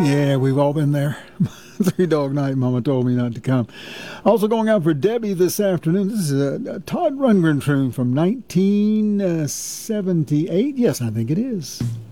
Yeah, we've all been there. Three Dog Night, Mama told me not to come. Also going out for Debbie this afternoon. This is a Todd Rundgren tune from 1978. Yes, I think it is.